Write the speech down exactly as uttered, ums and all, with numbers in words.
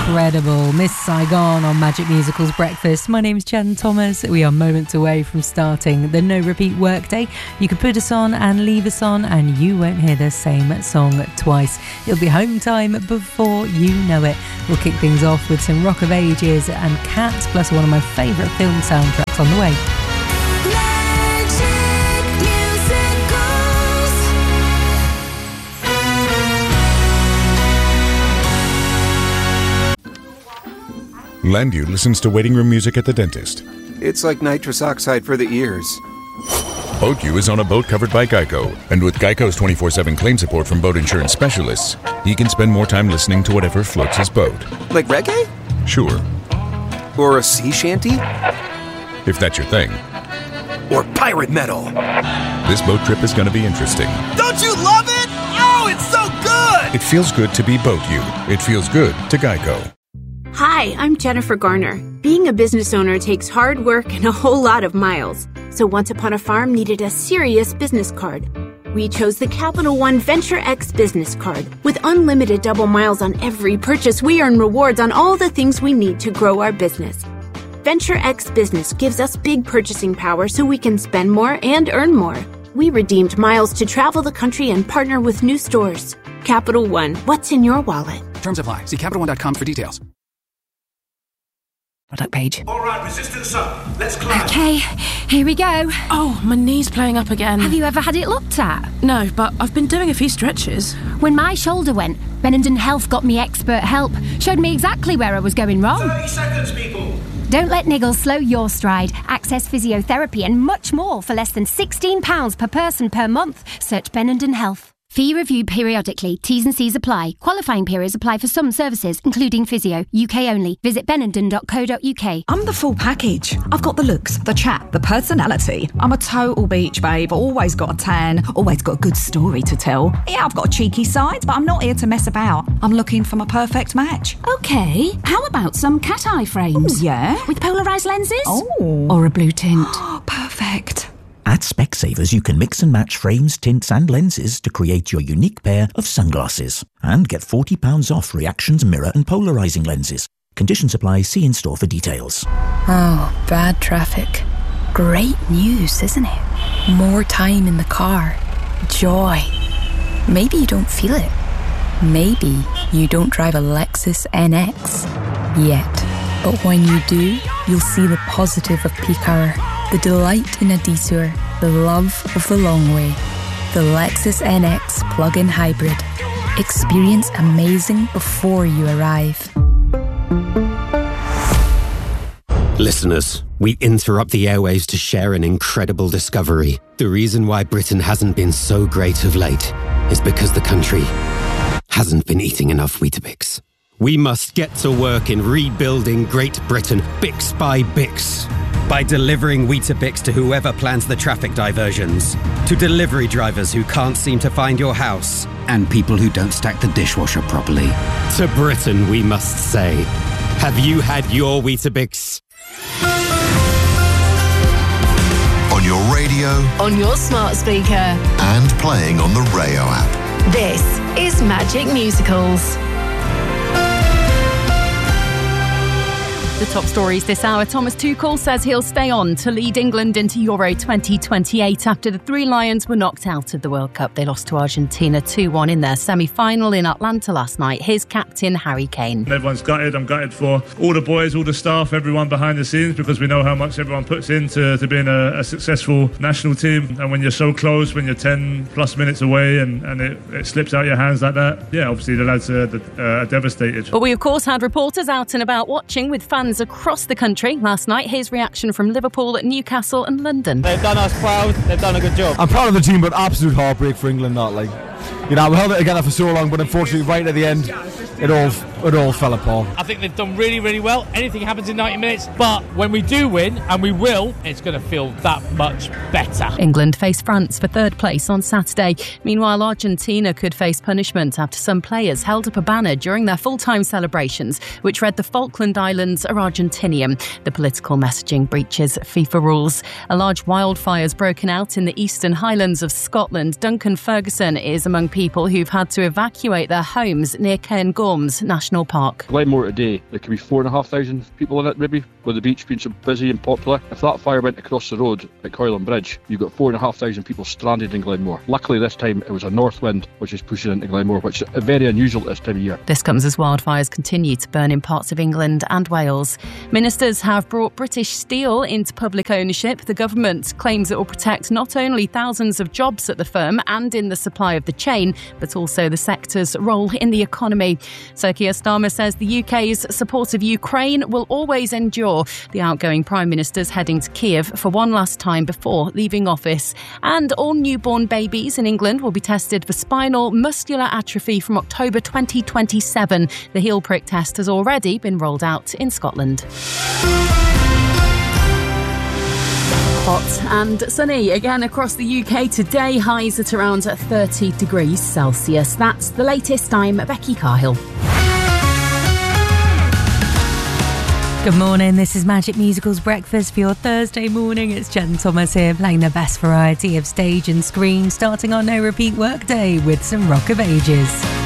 incredible. Miss Saigon on Magic Musicals Breakfast. My name's Jen Thomas. We are moments away from starting the no repeat workday. You can put us on and leave us on and you won't hear the same song twice. It'll be home time before you know it. We'll kick things off with some Rock of Ages and Cats, plus one of my favourite film soundtracks on the way. Landu listens to waiting room music at the dentist. It's like nitrous oxide for the ears. BoatU is on a boat covered by Geico, and with Geico's twenty-four seven claim support from boat insurance specialists, he can spend more time listening to whatever floats his boat. Like reggae? Sure. Or a sea shanty? If that's your thing. Or pirate metal. This boat trip is going to be interesting. Don't you love it? Oh, it's so good! It feels good to be BoatU. It feels good to Geico. Hi, I'm Jennifer Garner. Being a business owner takes hard work and a whole lot of miles. So Once Upon a Farm needed a serious business card. We chose the Capital One Venture X business card. With unlimited double miles on every purchase, we earn rewards on all the things we need to grow our business. Venture X Business gives us big purchasing power so we can spend more and earn more. We redeemed miles to travel the country and partner with new stores. Capital One, what's in your wallet? Terms apply. See Capital One dot com for details. Product page. All right, resistance up. Let's climb. Okay, here we go. Oh, my knee's playing up again. Have you ever had it looked at? No, but I've been doing a few stretches. When my shoulder went, Benenden Health got me expert help. Showed me exactly where I was going wrong. thirty seconds, people. Don't let niggles slow your stride. Access physiotherapy and much more for less than sixteen pounds per person per month. Search Benenden Health. Fee reviewed periodically. T's and C's apply. Qualifying periods apply for some services, including physio. U K only. Visit benenden dot co dot U K. I'm the full package. I've got the looks, the chat, the personality. I'm a total beach babe. Always got a tan. Always got a good story to tell. Yeah, I've got a cheeky side, but I'm not here to mess about. I'm looking for my perfect match. Okay. How about some cat eye frames? Ooh, yeah. With polarised lenses? Oh. Or a blue tint? Perfect. At Specsavers, you can mix and match frames, tints and lenses to create your unique pair of sunglasses. And get forty pounds off Reactions mirror and polarising lenses. Conditions apply. See in-store for details. Oh, bad traffic. Great news, isn't it? More time in the car. Joy. Maybe you don't feel it. Maybe you don't drive a Lexus N X yet. But when you do, you'll see the positive of peak hour. The delight in a detour, the love of the long way. The Lexus N X plug-in hybrid. Experience amazing before you arrive. Listeners, we interrupt the airwaves to share an incredible discovery. The reason why Britain hasn't been so great of late is because the country hasn't been eating enough Weetabix. We must get to work in rebuilding Great Britain, Bix by Bix. By delivering Weetabix to whoever plans the traffic diversions, to delivery drivers who can't seem to find your house, and people who don't stack the dishwasher properly. To Britain, we must say, have you had your Weetabix? On your radio, on your smart speaker, and playing on the Rayo app. This is Magic Musicals. The top stories this hour. Thomas Tuchel says he'll stay on to lead England into Euro twenty twenty-eight after the Three Lions were knocked out of the World Cup. They lost to Argentina two one in their semi-final in Atlanta last night. Here's captain Harry Kane. Everyone's gutted. I'm gutted for all the boys, all the staff, everyone behind the scenes, because we know how much everyone puts into to being a, a successful national team. And when you're so close, when you're ten plus minutes away and, and it, it slips out your hands like that, yeah, obviously the lads are, uh, are devastated. But we, of course, had reporters out and about watching with fans across the country last night. Here's reaction from Liverpool, Newcastle and London. They've done us proud. They've done a good job. I'm proud of the team, but absolute heartbreak for England. Not like, you know, we held it together for so long, but unfortunately, right at the end, it all it all fell apart. I think they've done really, really well. Anything happens in ninety minutes, but when we do win, and we will, it's going to feel that much better. England face France for third place on Saturday. Meanwhile, Argentina could face punishment after some players held up a banner during their full-time celebrations, which read "The Falkland Islands are Argentinian." The political messaging breaches FIFA rules. A large wildfire's broken out in the eastern highlands of Scotland. Duncan Ferguson is among people who've had to evacuate their homes near Cairngorms National Park. Glenmore today, there could be four and a half thousand people in it maybe, with the beach being so busy and popular. If that fire went across the road at Coyland Bridge, you've got four and a half thousand people stranded in Glenmore. Luckily this time it was a north wind which is pushing into Glenmore, which is very unusual at this time of year. This comes as wildfires continue to burn in parts of England and Wales. Ministers have brought British Steel into public ownership. The government claims it will protect not only thousands of jobs at the firm and in the supply of the chain, but also the sector's role in the economy. Sir Keir Starmer says the U K's support of Ukraine will always endure. The outgoing Prime Minister's heading to Kiev for one last time before leaving office. And all newborn babies in England will be tested for spinal muscular atrophy from October twenty twenty-seven. The heel prick test has already been rolled out in Scotland. Hot and sunny again across the U K today, highs at around thirty degrees Celsius. That's the latest. I'm Becky Carhill. Good morning, this is Magic Musicals Breakfast for your Thursday morning. It's Jen Thomas here, playing the best variety of stage and screen, starting our no repeat workday with some Rock of Ages.